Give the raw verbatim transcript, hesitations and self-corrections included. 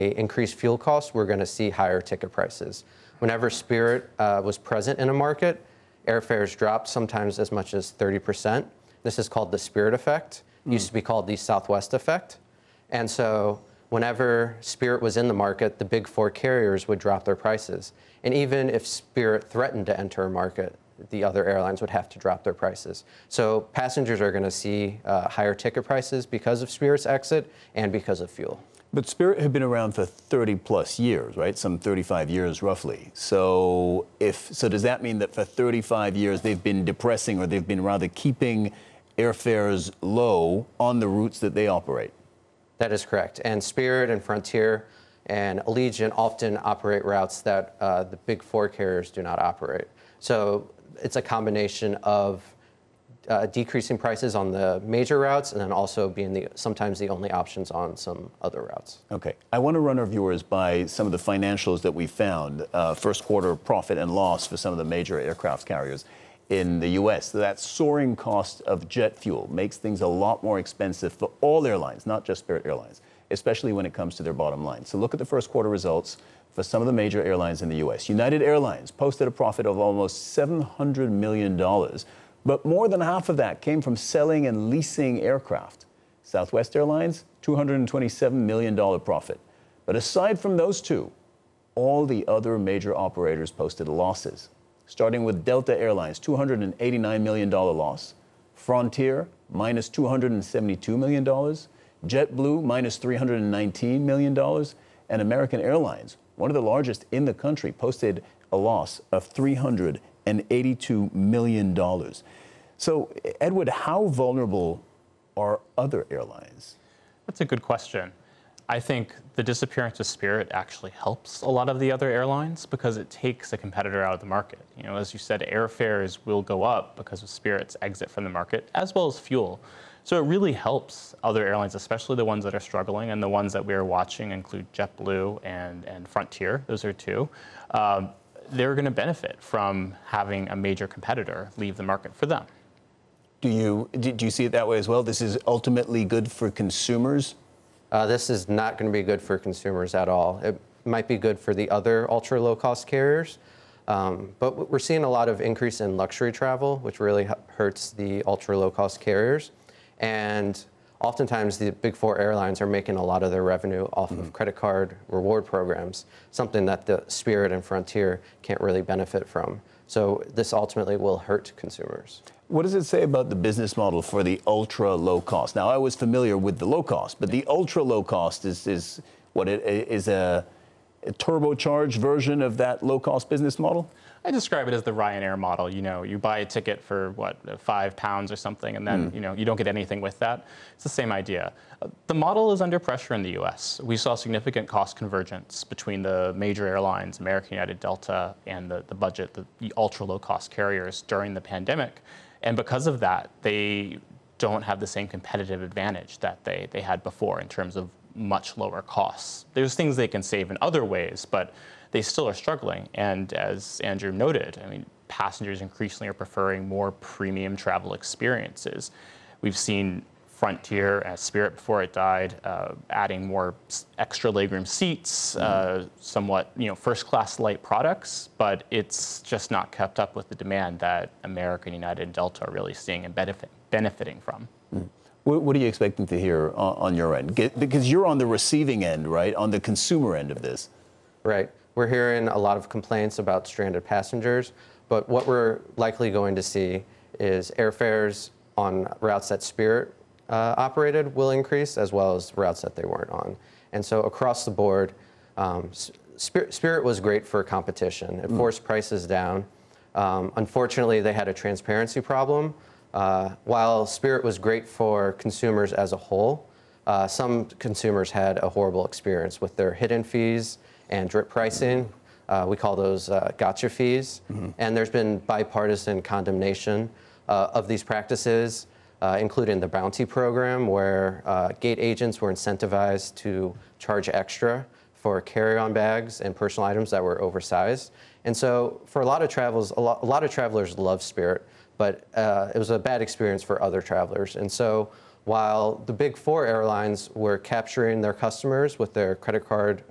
increased fuel costs, we're going to see higher ticket prices. Whenever Spirit uh, was present in a market, airfares dropped sometimes as much as thirty percent. This is called the Spirit effect. It Mm. used to be called the Southwest effect. And so whenever Spirit was in the market, the big four carriers would drop their prices. And even if Spirit threatened to enter a market, the other airlines would have to drop their prices. So passengers are going to see uh, higher ticket prices because of Spirit's exit and because of fuel. But Spirit had been around for thirty plus years, right? Some thirty-five years roughly. So if so does that mean that for thirty-five years they've been depressing, or they've been rather keeping airfares low on the routes that they operate? That is correct. And Spirit and Frontier and Allegiant often operate routes that uh, the big four carriers do not operate. So it's a combination of uh, decreasing prices on the major routes and then also being the sometimes the only options on some other routes. Okay. I want to run our viewers by some of the financials that we found. Uh, first quarter profit and loss for some of the major aircraft carriers in the U S. That soaring cost of jet fuel makes things a lot more expensive for all airlines, not just Spirit Airlines, especially when it comes to their bottom line. So look at the first quarter results for some of the major airlines in the U S. United Airlines posted a profit of almost seven hundred million dollars, but more than half of that came from selling and leasing aircraft. Southwest Airlines, two hundred twenty-seven million dollars profit. But aside from those two, all the other major operators posted losses. Starting with Delta Airlines, two hundred eighty-nine million dollars loss. Frontier, minus two hundred seventy-two million dollars. JetBlue, minus three hundred nineteen million dollars. And American Airlines, one of the largest in the country, posted a loss of three hundred eighty-two million dollars. So, Edward, how vulnerable are other airlines? That's a good question. I think the disappearance of Spirit actually helps a lot of the other airlines because it takes a competitor out of the market. You know, as you said, airfares will go up because of Spirit's exit from the market, as well as fuel. So it really helps other airlines, especially the ones that are struggling, and the ones that we are watching include JetBlue and, and Frontier. Those are two. Um, they're going to benefit from having a major competitor leave the market for them. Do you, do you see it that way as well? This is ultimately good for consumers? Uh, this is not going to be good for consumers at all. It might be good for the other ultra low-cost carriers, um, but we're seeing a lot of increase in luxury travel, which really hurts the ultra low-cost carriers. And oftentimes, the big four airlines are making a lot of their revenue off mm-hmm. of credit card reward programs, something that the Spirit and Frontier can't really benefit from. So this ultimately will hurt consumers. What does it say about the business model for the ultra low cost? Now, I was familiar with the low cost, but the ultra low cost is, is what it is a, a turbocharged version of that low cost business model? I describe it as the Ryanair model. You know, you buy a ticket for what, five pounds or something, and then mm. you know you don't get anything with that. It's the same idea. The model is under pressure in the U S. We saw significant cost convergence between the major airlines, American, United, Delta, and the, the budget, the, the ultra low cost carriers during the pandemic. And because of that, they don't have the same competitive advantage that they, they had before in terms of much lower costs. There's things they can save in other ways, but they still are struggling. And as Andrew noted, I mean, passengers increasingly are preferring more premium travel experiences. We've seen Frontier, uh, Spirit before it died, uh, adding more extra legroom seats, uh, somewhat, you know, first-class light products, but it's just not kept up with the demand that American, United, and Delta are really seeing and benefit, benefiting from. Mm. What, what are you expecting to hear on, on your end? Get, because you're on the receiving end, right? On the consumer end of this. Right. We're hearing a lot of complaints about stranded passengers, but what we're likely going to see is airfares on routes that Spirit uh, operated will increase, as well as routes that they weren't on. And so across the board, um, Spirit, Spirit was great for competition. It mm. forced prices down. Um, unfortunately, they had a transparency problem. Uh, while Spirit was great for consumers as a whole, uh, some consumers had a horrible experience with their hidden fees and drip pricing. Uh, we call those uh, gotcha fees. Mm-hmm. And there's been bipartisan condemnation uh, of these practices, uh, including the bounty program, where uh, gate agents were incentivized to charge extra for carry-on bags and personal items that were oversized. And so for a lot of travels, a lot, a lot of travelers love Spirit, but uh, it was a bad experience for other travelers. And so while the big four airlines were capturing their customers with their credit card